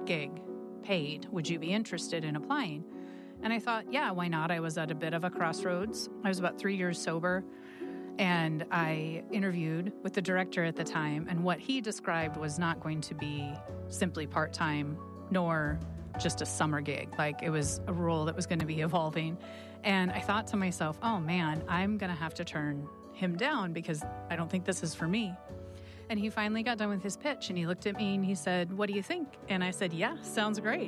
gig, paid. Would you be interested in applying? And I thought, yeah, why not? I was at a bit of a crossroads. I was about 3 years sober, and I interviewed with the director at the time, and what he described was not going to be simply part-time, nor just a summer gig. Like, it was a role that was going to be evolving. And I thought to myself, oh man, I'm going to have to turn him down because I don't think this is for me. And he finally got done with his pitch, and he looked at me and he said, what do you think? And I said, yeah, sounds great.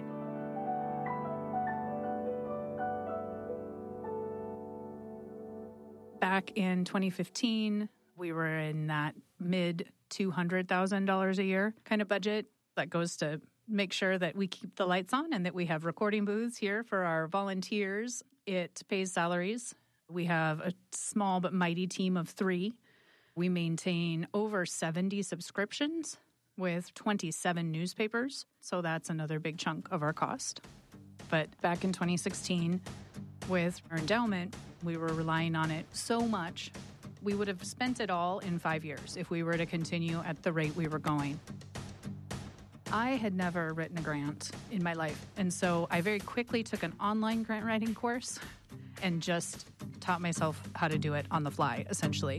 Back in 2015, we were in that mid $200,000 a year kind of budget that goes to make sure that we keep the lights on and that we have recording booths here for our volunteers. It pays salaries. We have a small but mighty team of 3. We maintain over 70 subscriptions with 27 newspapers, so that's another big chunk of our cost. But back in 2016, with our endowment, we were relying on it so much, we would have spent it all in 5 years if we were to continue at the rate we were going. I had never written a grant in my life, and so I very quickly took an online grant writing course and just taught myself how to do it on the fly, essentially.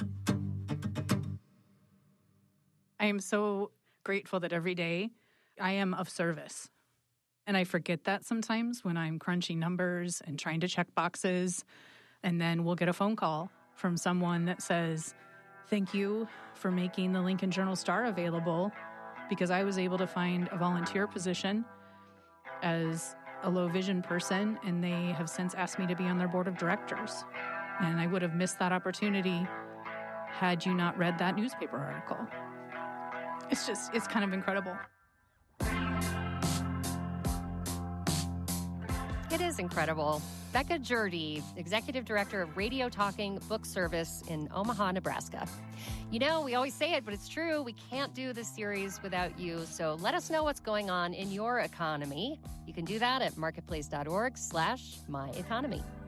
I am so grateful that every day I am of service. And I forget that sometimes when I'm crunching numbers and trying to check boxes. And then we'll get a phone call from someone that says, thank you for making the Lincoln Journal-Star available, because I was able to find a volunteer position as a low vision person, and they have since asked me to be on their board of directors. And I would have missed that opportunity had you not read that newspaper article. It's kind of incredible. It is incredible. Becca Jerde, Executive Director of Radio Talking Book Service in Omaha, Nebraska. You know, we always say it, but it's true. We can't do this series without you. So let us know what's going on in your economy. You can do that at marketplace.org/myeconomy.